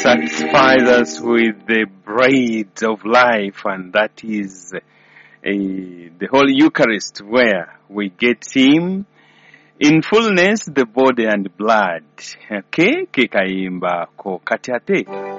satisfies us with the bread of life, and that is the whole Eucharist, where we get Him in fullness, the body and blood. Okay? Kekayimba ko kati ate